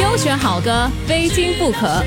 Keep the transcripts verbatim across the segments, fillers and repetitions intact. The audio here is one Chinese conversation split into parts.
挑选好歌，非听不可。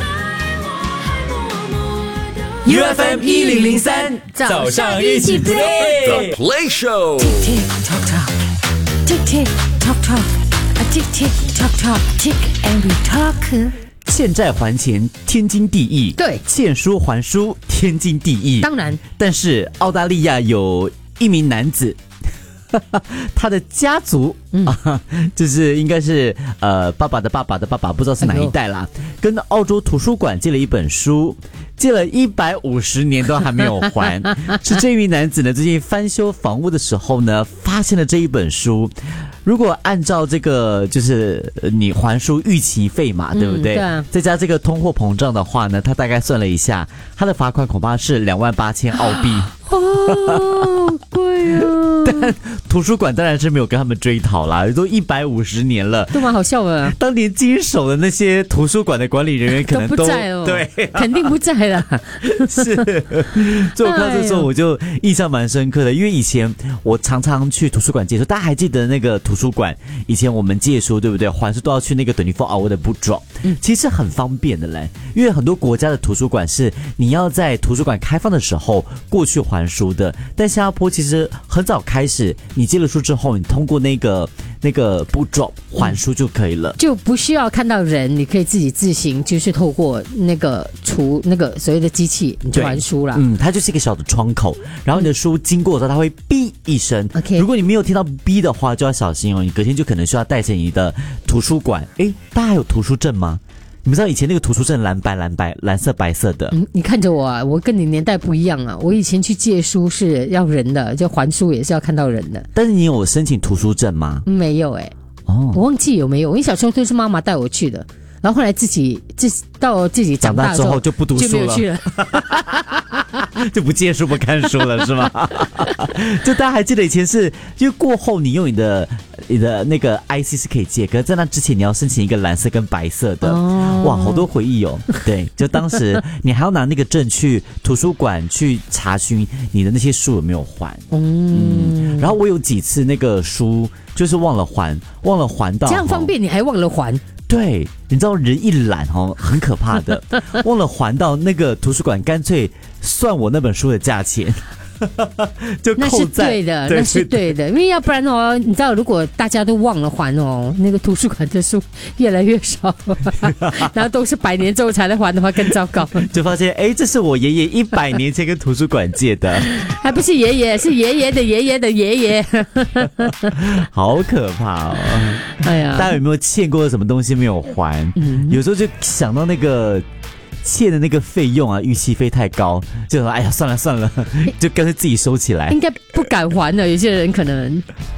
U F M 一零零三，早上一起 play The Play Show。 Tick tock tock, tick tick tock tock, a tick tick tock tock, tick and we talk。 欠债还钱天经地义， 对欠书还书天经地义。 当然， 但是澳大利亚有一名男子。他的家族、嗯啊、就是应该是呃爸爸的爸爸的爸爸，不知道是哪一代啦、哎、跟澳洲图书馆借了一本书，借了一百五十年都还没有还。是这名男子呢最近翻修房屋的时候呢发现了这一本书，如果按照这个就是你还书逾期费嘛、嗯、对不对、啊、再加这个通货膨胀的话呢，他大概算了一下，他的罚款恐怕是两万八千澳币。 哦，贵啊！ 但图书馆当然是没有跟他们追讨啦，都一百五十年了， 都蛮好笑的。 当年经手的那些图书馆的管理人员可能都, 都不在哦， 对， 肯定不在了。 是，所以我看到这时候我就印象蛮深刻的，因为以前我常常去图书馆借书，大家还记得那个图书馆以前我们借书对不对？还书都要去那个二十四 hour 的 book drop，、嗯、其实很方便的嘞，因为很多国家的图书馆是你要在图书馆开放的时候过去还书的，但新加坡其实很早开始，你借了书之后，你通过那个那个 book drop 还书就可以了、嗯， 就不需要看到人，你可以自己自行，就是透过那个除那个所谓的机器，你就还书了。 嗯，它就是一个小的窗口，然后你的书经过的时候，它会哔一声。 OK， 如果你没有听到哔的话，就要小心哦，你隔天就可能需要带着你的图书馆。诶，大家还有图书证吗？你们知道以前那个图书证蓝白蓝白蓝色白色的、 嗯、你看着我啊，我跟你年代不一样啊，我以前去借书是要人的，就还书也是要看到人的。 但是你有申请图书证吗？ 没有诶、欸哦， 我忘记有没有，因为小时候都是妈妈带我去的，然后后来自己自到自己长大之后就不读书了， 就没有去了。 就不借书不看书了是吗？就大家还记得以前是，因为过后你用你的你的那个 I C 是可以借，可是在那之前你要申请一个蓝色跟白色的、哦、哇，好多回忆哦。对，就当时你还要拿那个证去图书馆去查询你的那些书有没有还。嗯, 嗯然后我有几次那个书就是忘了还，忘了还到这样方便你还忘了还。 对，你知道人一懒哦，很可怕的，忘了还到那个图书馆，干脆算我那本书的价钱。就扣在， 那是对的， 对那是对的，因为要不然哦，你知道，如果大家都忘了还哦，那个图书馆的书越来越少，然后都是百年之后才能还的话，更糟糕。 就发现，哎，这是我爷爷一百年前跟图书馆借的， 还不是爷爷，是爷爷的爷爷的爷爷， 好可怕哦！ 哎呀， 大家有没有欠过什么东西没有还？嗯、有时候就想到那个。欠的那个费用啊，逾期费太高，就说哎呀算了算了，就干脆自己收起来。 应该不敢还的，有些人可能